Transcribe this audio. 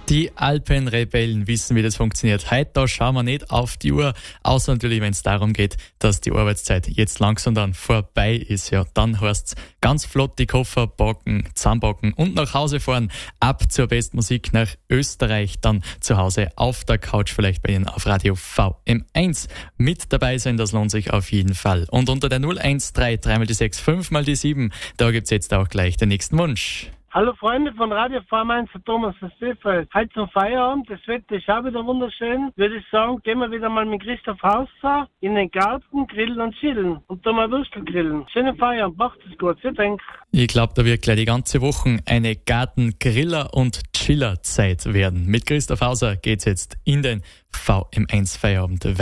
Die Alpenrebellen wissen, wie das funktioniert. Heute da schauen wir nicht auf die Uhr, außer natürlich, wenn es darum geht, dass die Arbeitszeit jetzt langsam dann vorbei ist. Ja, dann heißt's ganz flott die Koffer packen, zusammenpacken und nach Hause fahren. Ab zur besten Musik nach Österreich, dann zu Hause auf der Couch, vielleicht bei Ihnen auf Radio VM1. Mit dabei sein, das lohnt sich auf jeden Fall. Und unter der 013 3 mal die 6, 5 mal die 7, da gibt's jetzt auch gleich den nächsten Wunsch. Hallo Freunde von Radio VM1, der Thomas aus Seefeld. Heute zum Feierabend, das Wetter ist auch wieder wunderschön. Würde ich sagen, gehen wir wieder mal mit Christoph Hauser in den Garten, grillen und chillen. Und da mal Würstel grillen. Schönen Feierabend, macht es gut, vielen Dank. Ich glaube, da wird gleich die ganze Woche eine Garten-Griller- und Chiller-Zeit werden. Mit Christoph Hauser geht's jetzt in den VM1 Feierabend.